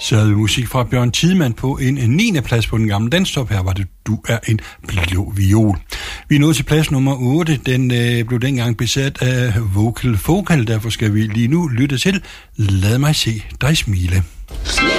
Så havde vi musik fra Bjørn Tidemand på en 9. plads på den gamle danstop. Her var det Du er en blå viol. Vi er nået til plads nummer 8. Den blev dengang besat af Vocal Focal. Derfor skal vi lige nu lytte til Lad mig se dig smile.